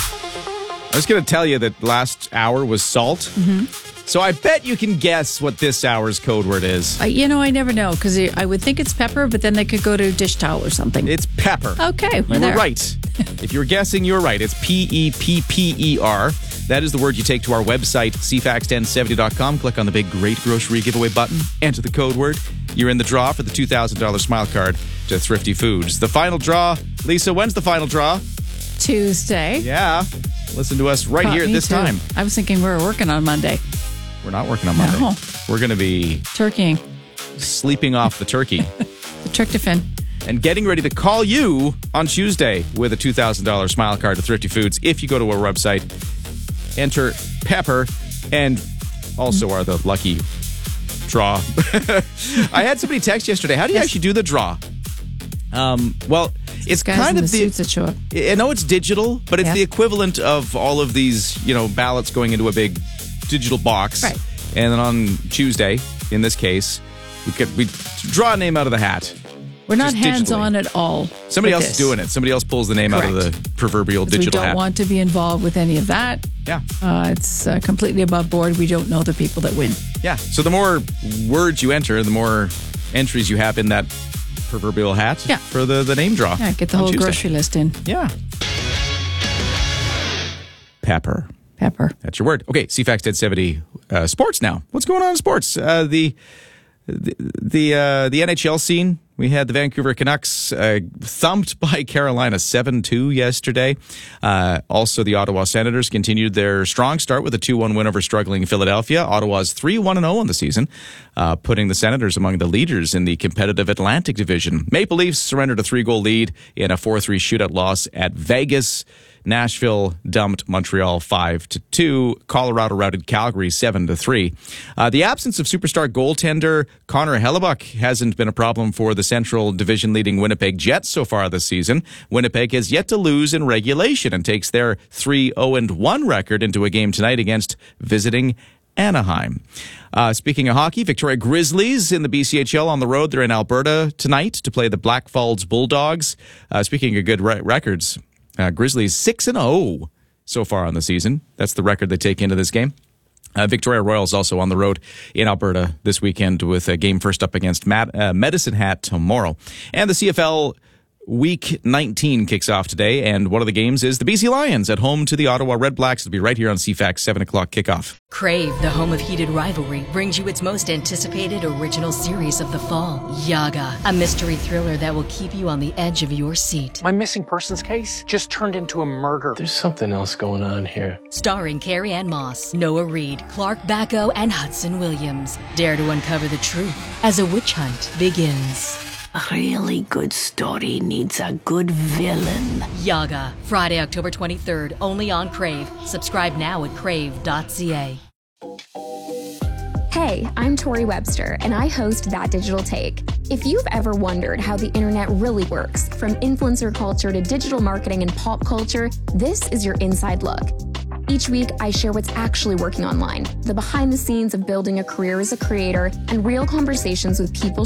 I was going to tell you that last hour was salt. So I bet you can guess what this hour's code word is. I never know, because I would think it's pepper, but then they could go to dish towel or something. It's pepper. Okay, You were right. If you're guessing, you're right. It's P-E-P-P-E-R. That is the word you take to our website, cfax1070.com. Click on the big Great Grocery Giveaway button. Enter the code word. You're in the draw for the $2,000 Smile Card to Thrifty Foods. The final draw. Lisa, when's the final draw? Tuesday. Yeah. Listen to us right here at this time. I was thinking we were working on Monday. We're not working on Monday. No. We're going to be... turkeying. Sleeping off the turkey. The tryptophan. And getting ready to call you on Tuesday with a $2,000 Smile Card to Thrifty Foods. If you go to our website, enter pepper, and also are the lucky draw. I had somebody text yesterday. How do you actually do the draw? Well, it's kind of the suits that show up. I know it's digital, but it's the equivalent of all of these, ballots going into a big digital box. Right. And then on Tuesday, in this case, we draw a name out of the hat. We're not hands-on at all. Somebody else is doing it. Somebody else pulls the name out of the proverbial digital hat. We don't want to be involved with any of that. Yeah. It's completely above board. We don't know the people that win. Yeah. So the more words you enter, the more entries you have in that proverbial hat for the name draw. Yeah, get the whole grocery list in. Yeah. Pepper. That's your word. Okay, CFAX 1070 sports now. What's going on in sports? The NHL scene. We had the Vancouver Canucks thumped by Carolina 7-2 yesterday. Also, the Ottawa Senators continued their strong start with a 2-1 win over struggling Philadelphia. Ottawa's 3-1-0 on the season, putting the Senators among the leaders in the competitive Atlantic Division. Maple Leafs surrendered a 3-goal lead in a 4-3 shootout loss at Vegas. Nashville dumped Montreal 5-2. Colorado routed Calgary 7-3. The absence of superstar goaltender Connor Hellebuck hasn't been a problem for the Central Division leading Winnipeg Jets so far this season. Winnipeg has yet to lose in regulation and takes their 3-0-1 record into a game tonight against visiting Anaheim. Speaking of hockey, Victoria Grizzlies in the BCHL on the road. They're in Alberta tonight to play the Blackfalds Bulldogs. Speaking of good records, Grizzlies 6-0 so far on the season. That's the record they take into this game. Victoria Royals also on the road in Alberta this weekend with a game first up against Medicine Hat tomorrow. And the CFL Week 19 kicks off today, and one of the games is the BC Lions at home to the Ottawa Red Blacks. It'll be right here on CFAX, 7 o'clock kickoff. Crave, the home of heated rivalry, brings you its most anticipated original series of the fall, Yaga, a mystery thriller that will keep you on the edge of your seat. My missing persons case just turned into a murder. There's something else going on here. Starring Carrie Ann Moss, Noah Reid, Clark Bacco, and Hudson Williams. Dare to uncover the truth as a witch hunt begins. A really good story needs a good villain. Yaga, Friday, October 23rd, only on Crave. Subscribe now at crave.ca. Hey, I'm Tori Webster, and I host That Digital Take. If you've ever wondered how the internet really works, from influencer culture to digital marketing and pop culture, this is your inside look. Each week, I share what's actually working online, the behind the scenes of building a career as a creator, and real conversations with people